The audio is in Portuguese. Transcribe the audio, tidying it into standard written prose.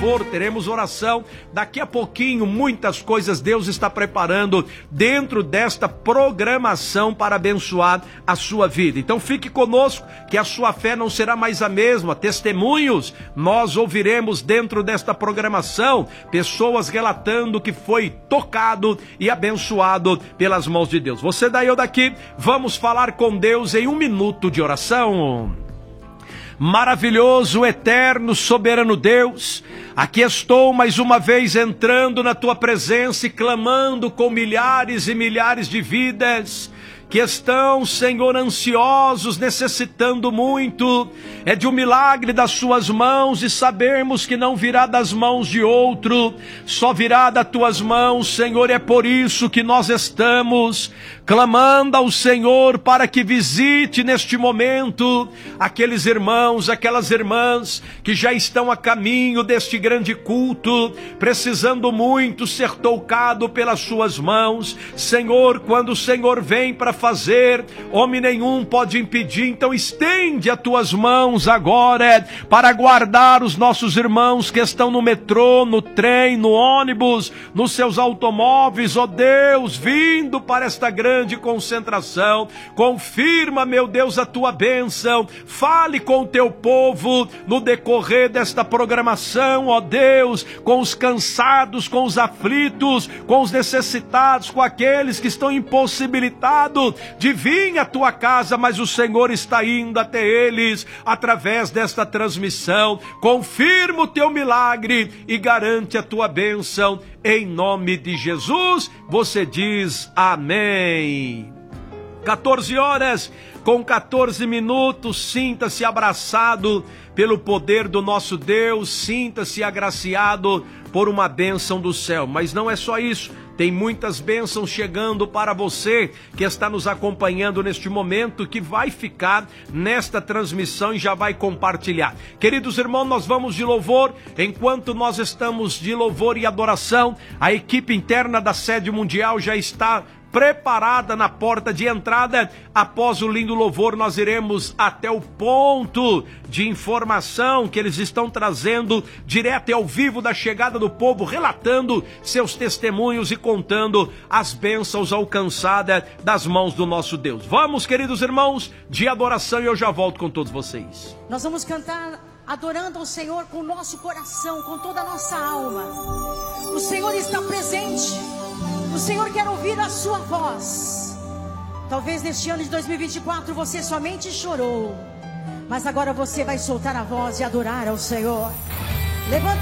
louvor, teremos oração. Daqui a pouquinho, muitas coisas Deus está preparando dentro desta programação para abençoar a sua vida. Então fique conosco, que a sua fé não será mais a mesma. Testemunhos nós ouviremos dentro desta programação, pessoas relatando que foi tocado e abençoado pelas mãos de Deus. Você daí ou daqui, vamos falar com Deus em 1 minuto de oração. Maravilhoso, eterno, soberano Deus, aqui estou mais uma vez entrando na tua presença e clamando com milhares e milhares de vidas que estão, Senhor, ansiosos, necessitando muito, é de um milagre das suas mãos, e sabermos que não virá das mãos de outro, só virá das tuas mãos, Senhor. É por isso que nós estamos clamando ao Senhor para que visite neste momento aqueles irmãos, aquelas irmãs que já estão a caminho deste grande culto, precisando muito ser tocado pelas suas mãos. Senhor, quando o Senhor vem para fazer, homem nenhum pode impedir. Então estende as tuas mãos agora para guardar os nossos irmãos que estão no metrô, no trem, no ônibus, nos seus automóveis, ó Deus, vindo para esta grande concentração. Confirma, meu Deus, a tua bênção. Fale com o teu povo no decorrer desta programação, ó Deus, com os cansados, com os aflitos, com os necessitados, com aqueles que estão impossibilitados de vir à tua casa, mas o Senhor está indo até eles através desta transmissão. Confirma o teu milagre e garante a tua bênção. Em nome de Jesus, você diz amém. 14 horas com 14 minutos, sinta-se abraçado pelo poder do nosso Deus, sinta-se agraciado por uma bênção do céu. Mas não é só isso, tem muitas bênçãos chegando para você que está nos acompanhando neste momento, que vai ficar nesta transmissão e já vai compartilhar. Queridos irmãos, nós vamos de louvor. Enquanto nós estamos de louvor e adoração, a equipe interna da Sede Mundial já está preparada na porta de entrada. Após o lindo louvor, nós iremos até o ponto de informação que eles estão trazendo direto e ao vivo da chegada do povo, relatando seus testemunhos e contando as bênçãos alcançadas das mãos do nosso Deus. Vamos, queridos irmãos, de adoração, e eu já volto com todos vocês. Nós vamos cantar adorando ao Senhor com o nosso coração, com toda a nossa alma. O Senhor está presente. O Senhor quer ouvir a sua voz. Talvez neste ano de 2024 você somente chorou, mas agora você vai soltar a voz e adorar ao Senhor. Levanta